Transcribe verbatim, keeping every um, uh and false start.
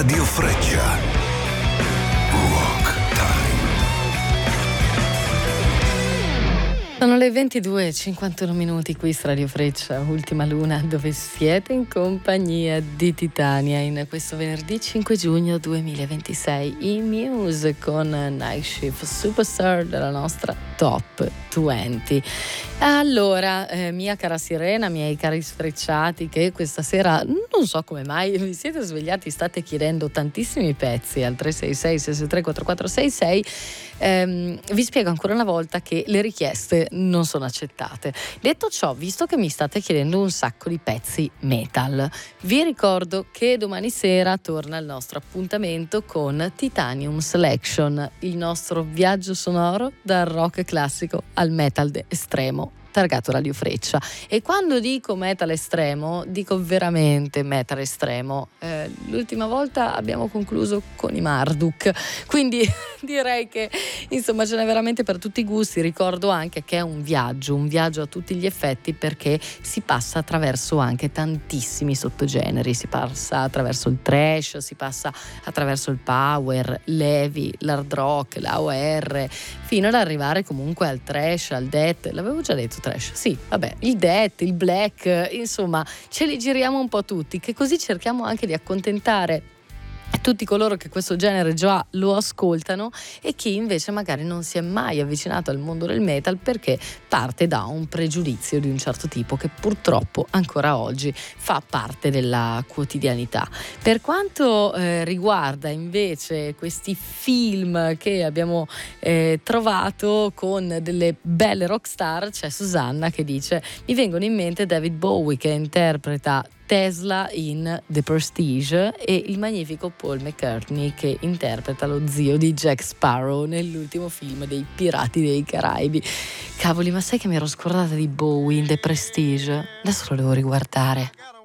Radio Freccia. Rock Time. Sono le ventidue e cinquantuno minuti qui su Radio Freccia, Ultima Luna, dove siete in compagnia di Titania in questo venerdì cinque giugno duemilaventisei. I Muse con Night Shift Superstar della nostra Top venti. Allora, eh, mia cara Sirena, miei cari sfrecciati, che questa sera non so come mai vi siete svegliati, state chiedendo tantissimi pezzi al tre sei sei sei sei tre quattro quattro sei sei. Ehm, vi spiego ancora una volta che le richieste non sono accettate. Detto ciò, visto che mi state chiedendo un sacco di pezzi metal, vi ricordo che domani sera torna il nostro appuntamento con Titanium Selection, il nostro viaggio sonoro dal rock classico al metal estremo targato Radio Freccia. E quando dico metal estremo, dico veramente metal estremo. Eh, l'ultima volta abbiamo concluso con i Marduk, quindi direi che insomma ce n'è veramente per tutti i gusti. Ricordo anche che è un viaggio, un viaggio a tutti gli effetti, perché si passa attraverso anche tantissimi sottogeneri, si passa attraverso il trash, si passa attraverso il power, l'heavy, l'hard rock, l'A O R, fino ad arrivare comunque al trash, al death. L'avevo già detto trash, sì, vabbè, il death, il black, insomma ce li giriamo un po' tutti, che così cerchiamo anche di accontentare tutti coloro che questo genere già lo ascoltano e chi invece magari non si è mai avvicinato al mondo del metal perché parte da un pregiudizio di un certo tipo che purtroppo ancora oggi fa parte della quotidianità. Per quanto eh, riguarda invece questi film che abbiamo eh, trovato con delle belle rockstar, c'è Susanna che dice: mi vengono in mente David Bowie che interpreta Tesla in The Prestige e il magnifico Paul McCartney che interpreta lo zio di Jack Sparrow nell'ultimo film dei Pirati dei Caraibi. Cavoli, ma sai che mi ero scordata di Bowie in The Prestige? Adesso lo devo riguardare.